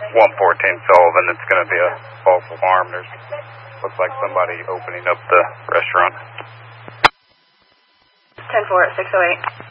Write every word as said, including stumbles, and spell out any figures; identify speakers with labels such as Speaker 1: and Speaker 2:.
Speaker 1: one fourteen Sullivan. It's going to be a false alarm. There's looks like somebody opening up the restaurant.
Speaker 2: ten four, six oh eight.